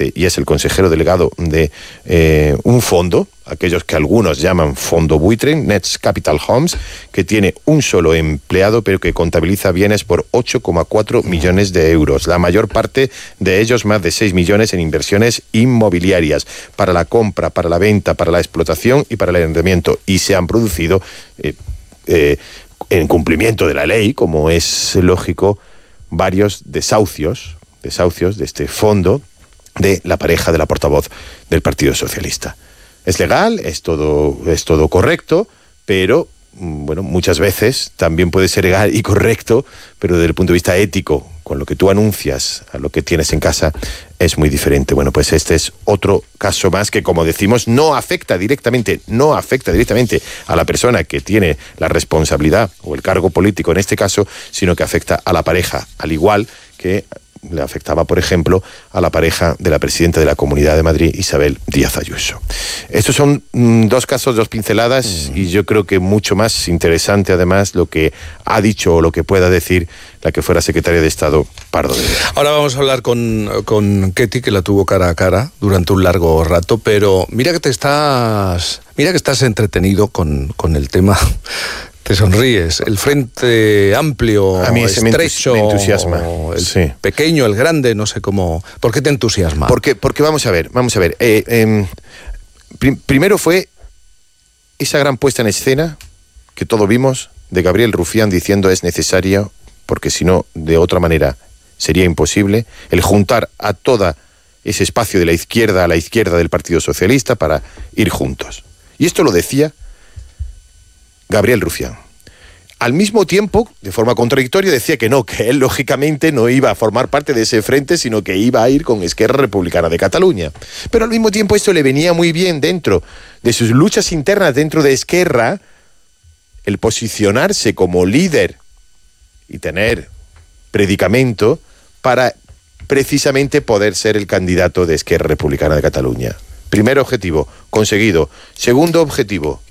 pertenece y es el consejero delegado de un fondo, aquellos que algunos llaman fondo buitre, Nets Capital Homes, que tiene un solo empleado, pero que contabiliza bienes por 8,4 millones de euros. La mayor parte de ellos, más de 6 millones en inversiones inmobiliarias, para la compra, para la venta, para la explotación y para el arrendamiento. Y se han producido, en cumplimiento de la ley, como es lógico, varios desahucios de este fondo de la pareja de la portavoz del Partido Socialista. Es legal, es todo correcto, pero bueno, muchas veces también puede ser legal y correcto, pero desde el punto de vista ético, con lo que tú anuncias a lo que tienes en casa, es muy diferente. Bueno, pues este es otro caso más que, como decimos, no afecta directamente a la persona que tiene la responsabilidad o el cargo político en este caso, sino que afecta a la pareja, al igual que le afectaba, por ejemplo, a la pareja de la presidenta de la Comunidad de Madrid, Isabel Díaz Ayuso. Estos son dos casos, dos pinceladas, y yo creo que mucho más interesante, además, lo que ha dicho o lo que pueda decir la que fuera secretaria de Estado, Pardo de Vera. Ahora vamos a hablar con Ketty, que la tuvo cara a cara durante un largo rato, pero mira que estás entretenido con el tema. Te sonríes. El Frente Amplio, a mí estrecho, me entusiasma. El pequeño, el grande, no sé cómo. ¿Por qué te entusiasma? Porque vamos a ver. Primero fue esa gran puesta en escena que todos vimos de Gabriel Rufián diciendo es necesario, porque si no, de otra manera sería imposible, el juntar a todo ese espacio de la izquierda a la izquierda del Partido Socialista para ir juntos. Y esto lo decía Gabriel Rufián. Al mismo tiempo, de forma contradictoria, decía que él lógicamente no iba a formar parte de ese frente, sino que iba a ir con Esquerra Republicana de Cataluña. Pero al mismo tiempo esto le venía muy bien dentro de sus luchas internas dentro de Esquerra, el posicionarse como líder y tener predicamento para precisamente poder ser el candidato de Esquerra Republicana de Cataluña. Primer objetivo, conseguido. Segundo objetivo,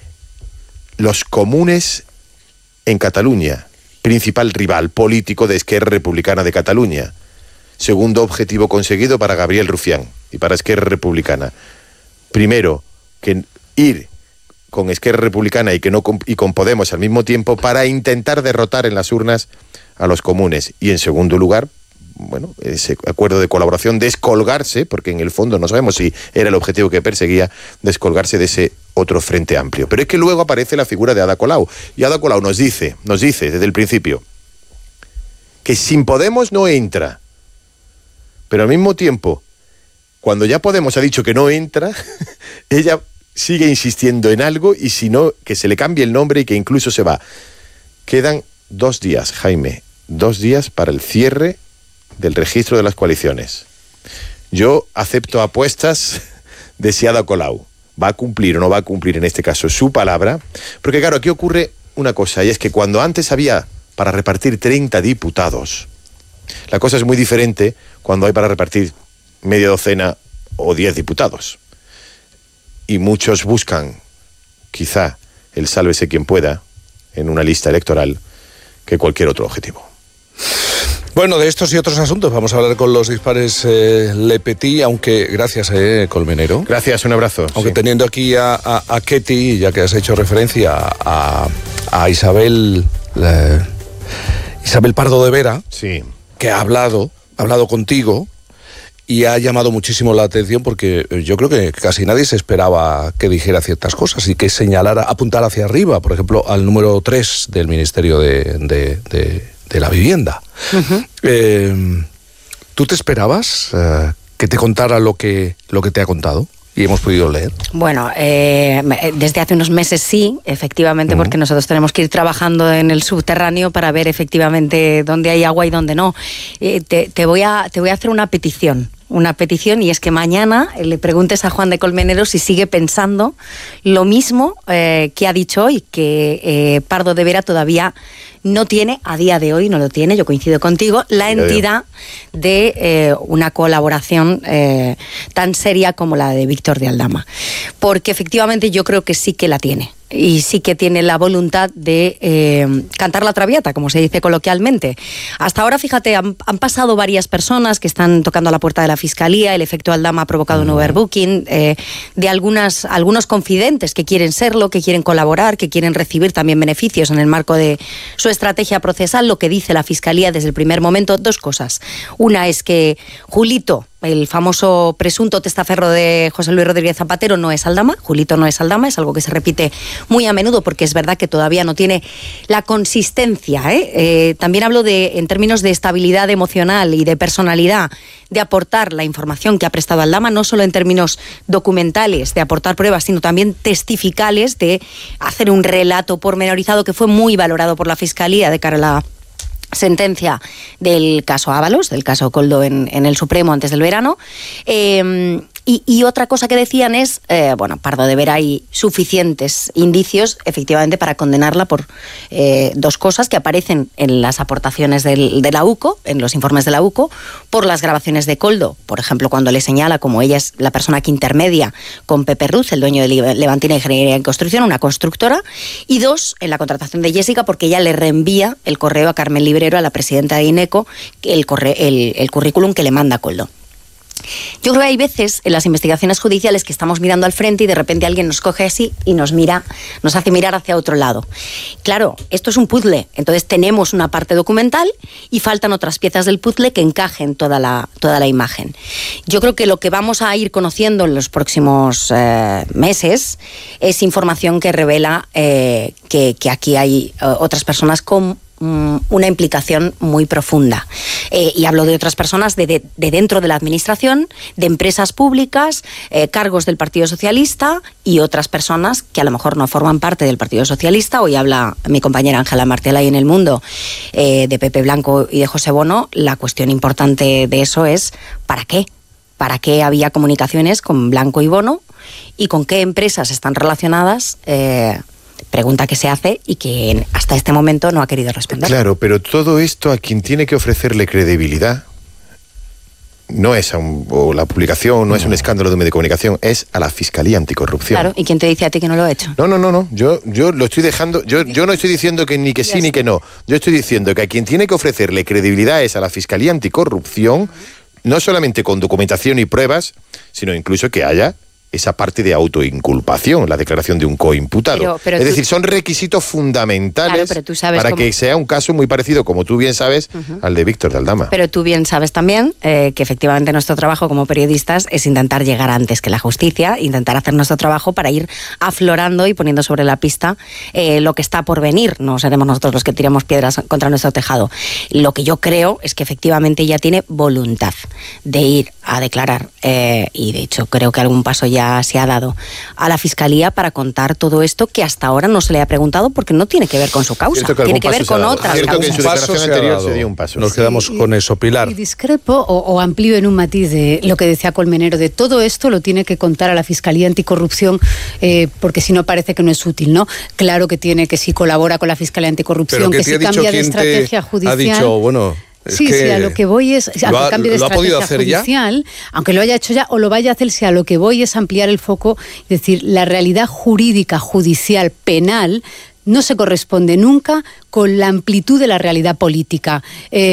los comunes en Cataluña, principal rival político de Esquerra Republicana de Cataluña. Segundo objetivo conseguido para Gabriel Rufián y para Esquerra Republicana. Primero, que ir con Esquerra Republicana y con Podemos al mismo tiempo para intentar derrotar en las urnas a los comunes. Y en segundo lugar, bueno, ese acuerdo de colaboración, descolgarse, porque en el fondo no sabemos si era el objetivo que perseguía, descolgarse de ese otro Frente Amplio. Pero es que luego aparece la figura de Ada Colau, y Ada Colau nos dice desde el principio que sin Podemos no entra, pero al mismo tiempo, cuando ya Podemos ha dicho que no entra, ella sigue insistiendo en algo, y si no, que se le cambie el nombre y que incluso se va. Quedan 2 días, Jaime, 2 días para el cierre del registro de las coaliciones. Yo acepto apuestas de si Ada Colau va a cumplir o no va a cumplir, en este caso, su palabra, porque claro, aquí ocurre una cosa, y es que cuando antes había para repartir 30 diputados, la cosa es muy diferente cuando hay para repartir media docena o 10 diputados. Y muchos buscan, quizá, el sálvese quien pueda, en una lista electoral, que cualquier otro objetivo. Bueno, de estos y otros asuntos vamos a hablar con los dispares Le Petit, aunque gracias, Colmenero. Gracias, un abrazo. Aunque sí. Teniendo aquí a Ketty, ya que has hecho referencia a Isabel Pardo de Vera, sí, que ha hablado contigo y ha llamado muchísimo la atención, porque yo creo que casi nadie se esperaba que dijera ciertas cosas y que apuntara hacia arriba, por ejemplo, al número 3 del Ministerio de la Vivienda. Uh-huh. ¿Tú te esperabas que te contara lo que te ha contado? Y hemos podido leer. Bueno, desde hace unos meses sí, efectivamente, porque nosotros tenemos que ir trabajando en el subterráneo para ver efectivamente dónde hay agua y dónde no. Te voy a hacer una petición, y es que mañana le preguntes a Juan de Colmenero si sigue pensando lo mismo que ha dicho hoy, que Pardo de Vera todavía no tiene, a día de hoy no lo tiene, yo coincido contigo, la entidad de una colaboración tan seria como la de Víctor de Aldama. Porque efectivamente yo creo que sí que la tiene. y sí que tiene la voluntad de cantar la traviata, como se dice coloquialmente. Hasta ahora, fíjate, han pasado varias personas que están tocando a la puerta de la Fiscalía. El efecto Aldama ha provocado un overbooking de algunos confidentes que quieren serlo, que quieren colaborar, que quieren recibir también beneficios en el marco de su estrategia procesal. Lo que dice la Fiscalía desde el primer momento, dos cosas. Una es que Julito, el famoso presunto testaferro de José Luis Rodríguez Zapatero, no es Aldama. Julito no es Aldama, es algo que se repite muy a menudo porque es verdad que todavía no tiene la consistencia. También hablo en términos de estabilidad emocional y de personalidad, de aportar la información que ha prestado Aldama, no solo en términos documentales, de aportar pruebas, sino también testificales, de hacer un relato pormenorizado que fue muy valorado por la Fiscalía de cara a la sentencia del caso Ábalos, del caso Koldo en el Supremo antes del verano. Y otra cosa que decían es, Pardo de Vera, hay suficientes indicios efectivamente para condenarla por dos cosas que aparecen en las aportaciones de la UCO, en los informes de la UCO, por las grabaciones de Koldo, por ejemplo, cuando le señala como ella es la persona que intermedia con Pepe Ruz, el dueño de Levantina Ingeniería en Construcción, una constructora, y dos, en la contratación de Jessica, porque ella le reenvía el correo a Carmen Librero, a la presidenta de INECO, el currículum que le manda Koldo. Yo creo que hay veces en las investigaciones judiciales que estamos mirando al frente y de repente alguien nos coge así y nos hace mirar hacia otro lado. Claro, esto es un puzzle, entonces tenemos una parte documental y faltan otras piezas del puzzle que encajen toda la imagen. Yo creo que lo que vamos a ir conociendo en los próximos meses es información que revela que aquí hay otras personas con una implicación muy profunda. Y hablo de otras personas de dentro de la administración, de empresas públicas, cargos del Partido Socialista y otras personas que a lo mejor no forman parte del Partido Socialista. Hoy habla mi compañera Ángela Martel ahí en El Mundo de Pepe Blanco y de José Bono. La cuestión importante de eso es ¿para qué? ¿Para qué había comunicaciones con Blanco y Bono? ¿Y con qué empresas están relacionadas? Pregunta que se hace y que hasta este momento no ha querido responder. Claro, pero todo esto a quien tiene que ofrecerle credibilidad no es o la publicación, no es un escándalo de un medio de comunicación, es a la Fiscalía Anticorrupción. Claro, ¿y quién te dice a ti que no lo ha hecho? No. Yo lo estoy dejando. Yo no estoy diciendo que ni que sí ni que no. Yo estoy diciendo que a quien tiene que ofrecerle credibilidad es a la Fiscalía Anticorrupción, no solamente con documentación y pruebas, sino incluso que haya esa parte de autoinculpación, la declaración de un coimputado. Pero es decir, son requisitos fundamentales para que sea un caso muy parecido, como tú bien sabes, al de Víctor de Aldama. Pero tú bien sabes también que efectivamente nuestro trabajo como periodistas es intentar llegar antes que la justicia, intentar hacer nuestro trabajo para ir aflorando y poniendo sobre la pista lo que está por venir. No seremos nosotros los que tiremos piedras contra nuestro tejado. Lo que yo creo es que efectivamente ella tiene voluntad de ir a declarar y de hecho creo que algún paso ya se ha dado a la Fiscalía para contar todo esto que hasta ahora no se le ha preguntado porque no tiene que ver con su causa, tiene que ver con otras causas. Que en su declaración anterior se dio un paso. Nos quedamos con eso, Pilar. Y discrepo o amplío en un matiz de lo que decía Colmenero, de todo esto lo tiene que contar a la Fiscalía Anticorrupción porque si no parece que no es útil, ¿no? Claro que tiene, que si colabora con la Fiscalía Anticorrupción, que si cambia de estrategia judicial. Ha dicho, bueno... Sí, a lo que voy es al cambio de estrategia judicial, aunque lo haya hecho ya o lo vaya a hacer, a lo que voy es ampliar el foco, es decir, la realidad jurídica, judicial, penal no se corresponde nunca con la amplitud de la realidad política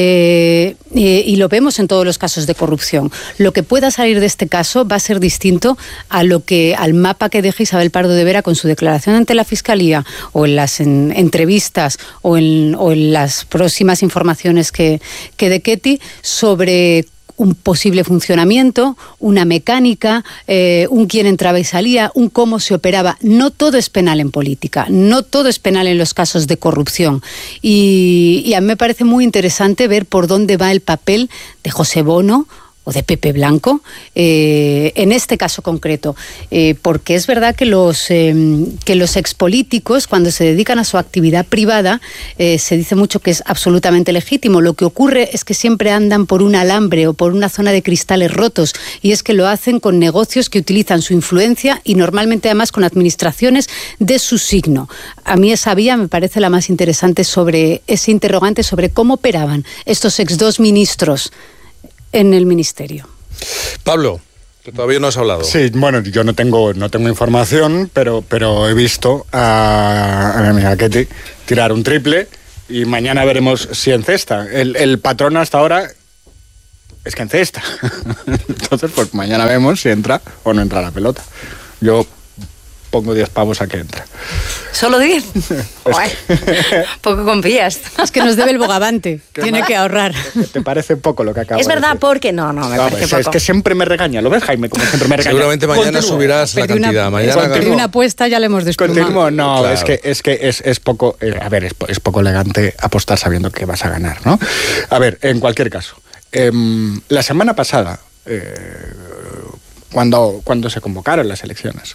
y lo vemos en todos los casos de corrupción. Lo que pueda salir de este caso va a ser distinto al mapa que deja Isabel Pardo de Vera con su declaración ante la Fiscalía o en las entrevistas o en las próximas informaciones que dé Ketty sobre un posible funcionamiento, una mecánica, un quién entraba y salía, un cómo se operaba. No todo es penal en política, no todo es penal en los casos de corrupción. Y a mí me parece muy interesante ver por dónde va el papel de José Bono o de Pepe Blanco, en este caso concreto, porque es verdad que los expolíticos, cuando se dedican a su actividad privada, se dice mucho que es absolutamente legítimo. Lo que ocurre es que siempre andan por un alambre o por una zona de cristales rotos, y es que lo hacen con negocios que utilizan su influencia y normalmente además con administraciones de su signo. A mí esa vía me parece la más interesante sobre ese interrogante sobre cómo operaban estos ex-2 ministros en el ministerio. Pablo, Todavía no has hablado. Sí, bueno, yo no tengo información, pero he visto a mi amiga Ketty tirar un triple y mañana veremos si encesta. El patrón hasta ahora es que encesta. Entonces, pues mañana vemos si entra o no entra la pelota. Yo pongo 10 pavos a que entra. ¿Solo 10? Poco confías. Es que nos debe el bogavante. Tiene que ahorrar. ¿Te parece poco lo que acabo de decir? Es verdad, porque no me parece poco. Es que siempre me regaña. ¿Lo ves, Jaime? Como siempre me regaña. Seguramente mañana subirás la cantidad. Mañana una apuesta ya le hemos desplumado. Continúo. No, claro. es que es poco... es poco elegante apostar sabiendo que vas a ganar, ¿no? A ver, en cualquier caso. La semana pasada... Cuando se convocaron las elecciones,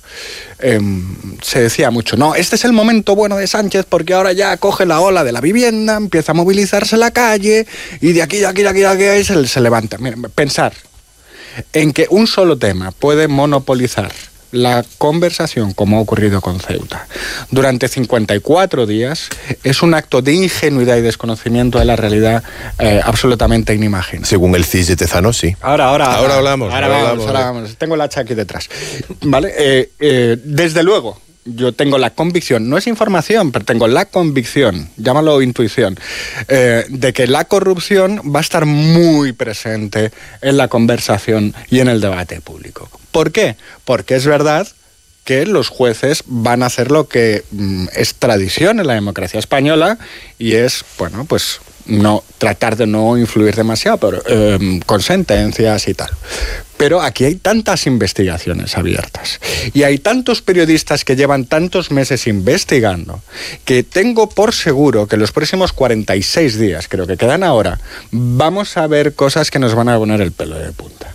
se decía mucho, no, este es el momento bueno de Sánchez porque ahora ya coge la ola de la vivienda, empieza a movilizarse la calle y de aquí se levanta. Miren, pensar en que un solo tema puede monopolizar la conversación, como ha ocurrido con Ceuta, durante 54 días, es un acto de ingenuidad y desconocimiento de la realidad absolutamente inimaginable. Según el CIS de Tezano, sí. Ahora hablamos. Tengo la hacha aquí detrás. ¿Vale? Desde luego, yo tengo la convicción, no es información, pero tengo la convicción, llámalo intuición, de que la corrupción va a estar muy presente en la conversación y en el debate público. ¿Por qué? Porque es verdad que los jueces van a hacer lo que es tradición en la democracia española y es, bueno, pues no tratar de no influir demasiado pero, con sentencias y tal. Pero aquí hay tantas investigaciones abiertas y hay tantos periodistas que llevan tantos meses investigando que tengo por seguro que los próximos 46 días, creo que quedan ahora, vamos a ver cosas que nos van a poner el pelo de punta.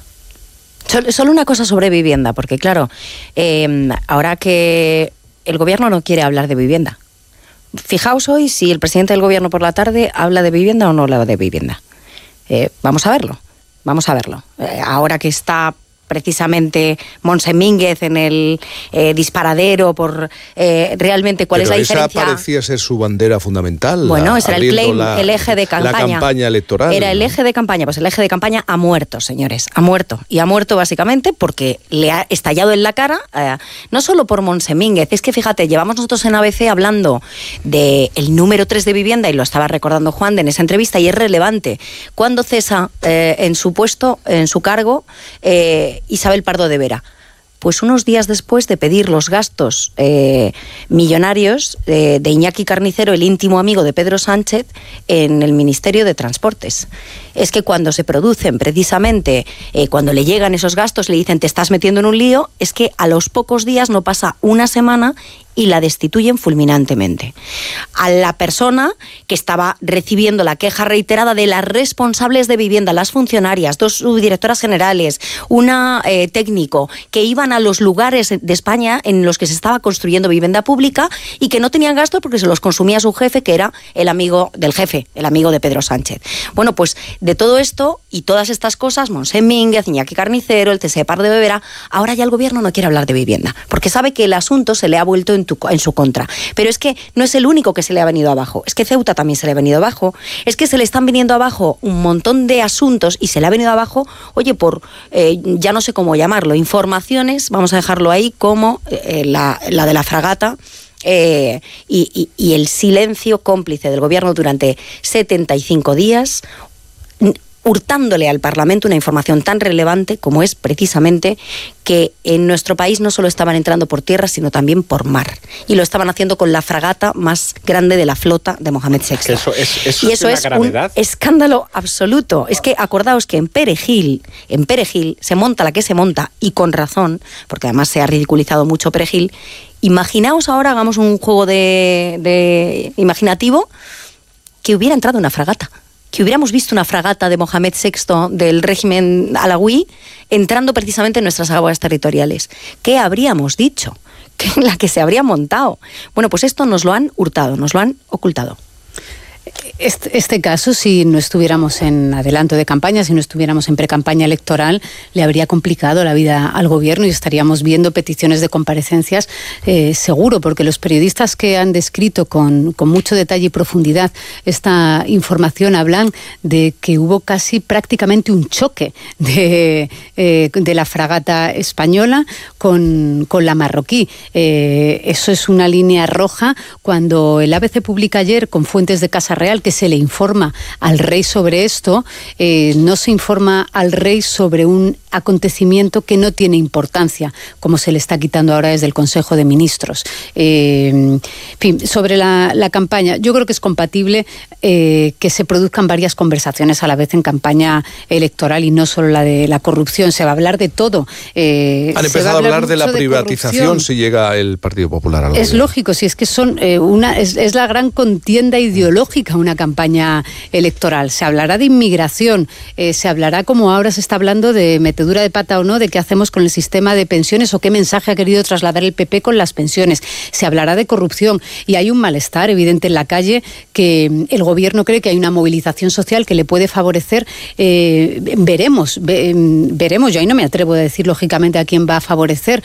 Solo una cosa sobre vivienda, porque claro, ahora que el gobierno no quiere hablar de vivienda. Fijaos hoy si el presidente del gobierno por la tarde habla de vivienda o no habla de vivienda. Vamos a verlo. Ahora que está precisamente Montse Mínguez en el disparadero por realmente cuál es la diferencia. Pero esa parecía ser su bandera fundamental. Bueno, ese era el claim, el eje de campaña. La campaña electoral. Era el eje de campaña. Pues el eje de campaña ha muerto, señores. Ha muerto. Y ha muerto básicamente porque le ha estallado en la cara, no solo por Montse Mínguez. Es que fíjate, llevamos nosotros en ABC hablando del número 3 de vivienda, y lo estaba recordando Juan de en esa entrevista, y es relevante. Cuando cesa en su puesto, en su cargo, Isabel Pardo de Vera. Pues unos días después de pedir los gastos millonarios de Iñaki Carnicero, el íntimo amigo de Pedro Sánchez, en el Ministerio de Transportes. Es que cuando se producen precisamente, cuando le llegan esos gastos, le dicen te estás metiendo en un lío, es que a los pocos días, no pasa una semana, y la destituyen fulminantemente. A la persona que estaba recibiendo la queja reiterada de las responsables de vivienda, las funcionarias, 2 subdirectoras generales, una técnico, que iban a los lugares de España en los que se estaba construyendo vivienda pública y que no tenían gastos porque se los consumía su jefe, que era el amigo del jefe, el amigo de Pedro Sánchez. Bueno, pues de todo esto y todas estas cosas, Montse Mínguez, Iñaki Carnicero, el TSE Pardo de Vera, ahora ya el gobierno no quiere hablar de vivienda, porque sabe que el asunto se le ha vuelto en su contra. Pero es que no es el único que se le ha venido abajo, es que Ceuta también se le ha venido abajo, es que se le están viniendo abajo un montón de asuntos y se le ha venido abajo, oye, por, ya no sé cómo llamarlo, informaciones, vamos a dejarlo ahí, como la de la fragata, y el silencio cómplice del gobierno durante 75 días, hurtándole al Parlamento una información tan relevante como es precisamente que en nuestro país no solo estaban entrando por tierra, sino también por mar. Y lo estaban haciendo con la fragata más grande de la flota de Mohamed VI. Y eso es un escándalo absoluto. Es que acordaos que en Perejil se monta la que se monta, y con razón, porque además se ha ridiculizado mucho Perejil. Imaginaos ahora, hagamos un juego de imaginativo, que hubiera entrado una fragata, que hubiéramos visto una fragata de Mohamed VI del régimen alawí entrando precisamente en nuestras aguas territoriales. ¿Qué habríamos dicho? La que se habría montado. Bueno, pues esto nos lo han hurtado, nos lo han ocultado. Este caso, si no estuviéramos en adelanto de campaña, si no estuviéramos en precampaña electoral, le habría complicado la vida al gobierno y estaríamos viendo peticiones de comparecencias seguro, porque los periodistas que han descrito con mucho detalle y profundidad esta información hablan de que hubo casi prácticamente un choque de la fragata española con la marroquí. Eso es una línea roja. Cuando el ABC publica ayer con fuentes de Casa Real que se le informa al rey sobre esto, no se informa al rey sobre un acontecimiento que no tiene importancia, como se le está quitando ahora desde el Consejo de Ministros. En fin, sobre la campaña, yo creo que es compatible que se produzcan varias conversaciones a la vez en campaña electoral y no solo la de la corrupción. Se va a hablar de todo. Han empezado a hablar de la privatización si llega el Partido Popular al gobierno. Es lógico, si es que es la gran contienda ideológica una campaña electoral. Se hablará de inmigración, se hablará, como ahora se está hablando, de metedura de pata o no, de qué hacemos con el sistema de pensiones o qué mensaje ha querido trasladar el PP con las pensiones. Se hablará de corrupción y hay un malestar evidente en la calle que el gobierno cree que hay una movilización social que le puede favorecer. Veremos. Yo ahí no me atrevo a decir lógicamente a quién va a favorecer.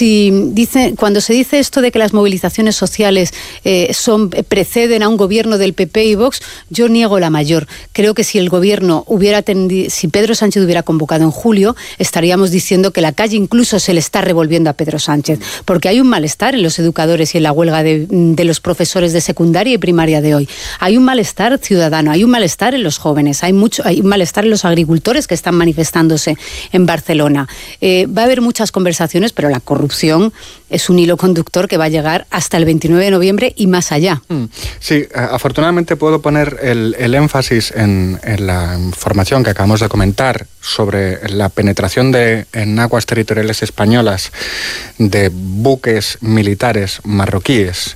Cuando se dice esto de que las movilizaciones sociales preceden a un gobierno del PP y Vox, yo niego la mayor. Creo que si el gobierno si Pedro Sánchez hubiera convocado en julio, estaríamos diciendo que la calle incluso se le está revolviendo a Pedro Sánchez, porque hay un malestar en los educadores y en la huelga de los profesores de secundaria y primaria de hoy. Hay un malestar ciudadano, hay un malestar en los jóvenes, hay un malestar en los agricultores que están manifestándose en Barcelona. Va a haber muchas conversaciones, pero la corrupción es un hilo conductor que va a llegar hasta el 29 de noviembre y más allá. Sí, afortunadamente puedo poner el énfasis en la información que acabamos de comentar sobre la penetración en aguas territoriales españolas de buques militares marroquíes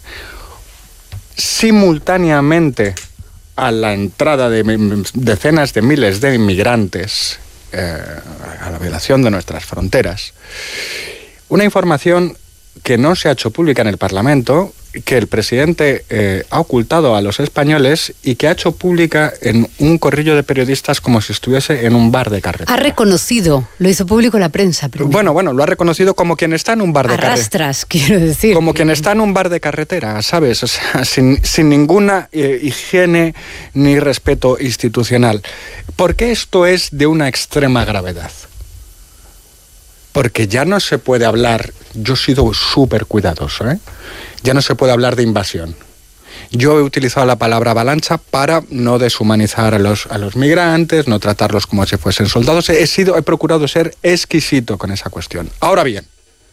simultáneamente a la entrada de decenas de miles de inmigrantes a la violación de nuestras fronteras. Una información que no se ha hecho pública en el Parlamento, que el presidente ha ocultado a los españoles y que ha hecho pública en un corrillo de periodistas como si estuviese en un bar de carretera. Ha reconocido, lo hizo público la prensa. Bueno, lo ha reconocido como quien está en un bar de carretera. Arrastras, quiero decir. Como quien está en un bar de carretera, ¿sabes? O sea, sin ninguna higiene ni respeto institucional. ¿Por qué esto es de una extrema gravedad? Porque ya no se puede hablar, yo he sido súper cuidadoso, ya no se puede hablar de invasión. Yo he utilizado la palabra avalancha para no deshumanizar a los migrantes, no tratarlos como si fuesen soldados. He procurado ser exquisito con esa cuestión. Ahora bien,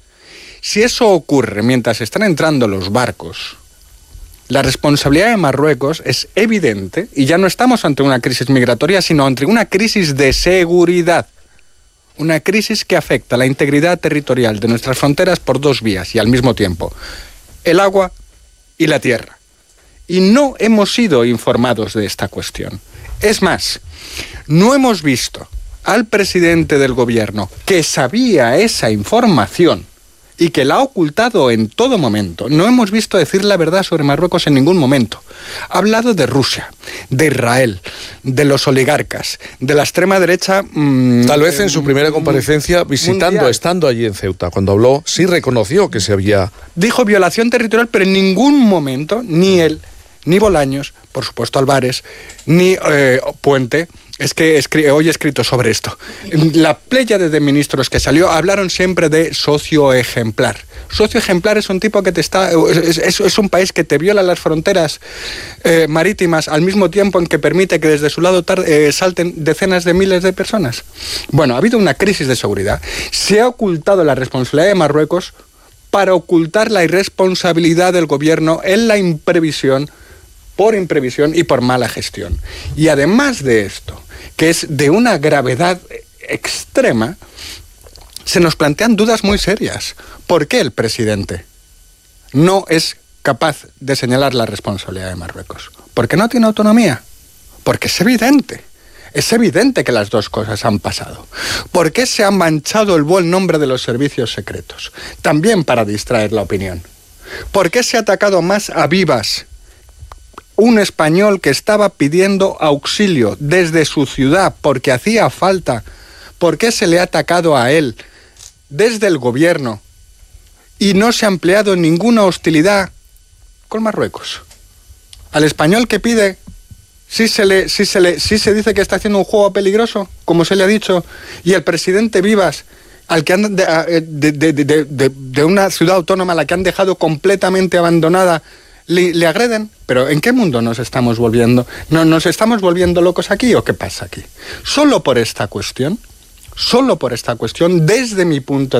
si eso ocurre mientras están entrando los barcos, la responsabilidad de Marruecos es evidente y ya no estamos ante una crisis migratoria, sino ante una crisis de seguridad. Una crisis que afecta la integridad territorial de nuestras fronteras por dos vías y al mismo tiempo: el agua y la tierra. Y no hemos sido informados de esta cuestión. Es más, no hemos visto al presidente del gobierno que sabía esa información y que la ha ocultado en todo momento. No hemos visto decir la verdad sobre Marruecos en ningún momento. Ha hablado de Rusia, de Israel, de los oligarcas, de la extrema derecha. Tal vez en su primera comparecencia, estando allí en Ceuta, cuando habló, sí reconoció que se había... Dijo violación territorial, pero en ningún momento, ni él, ni Bolaños, por supuesto Álvarez, ni Puente... Es que hoy he escrito sobre esto. La pléyade de ministros que salió hablaron siempre de socio ejemplar. Socio ejemplar es un tipo que es un país que te viola las fronteras marítimas al mismo tiempo en que permite que desde su lado salten decenas de miles de personas. Bueno, ha habido una crisis de seguridad. Se ha ocultado la responsabilidad de Marruecos para ocultar la irresponsabilidad del gobierno en la imprevisión, por imprevisión y por mala gestión. Y además de esto, que es de una gravedad extrema, se nos plantean dudas muy serias. ¿Por qué el presidente no es capaz de señalar la responsabilidad de Marruecos? ¿Por qué no tiene autonomía? Porque es evidente. Es evidente que las dos cosas han pasado. ¿Por qué se ha manchado el buen nombre de los servicios secretos? También para distraer la opinión. ¿Por qué se ha atacado más a vivas un español que estaba pidiendo auxilio desde su ciudad porque hacía falta. ¿Por qué se le ha atacado a él desde el gobierno y no se ha empleado ninguna hostilidad con Marruecos? Al español que pide, sí se dice que está haciendo un juego peligroso, como se le ha dicho, y el presidente Vivas, al que han de una ciudad autónoma a la que han dejado completamente abandonada, le agreden. ¿Pero en qué mundo nos estamos volviendo? ¿Nos estamos volviendo locos aquí o qué pasa aquí? Solo por esta cuestión, desde mi punto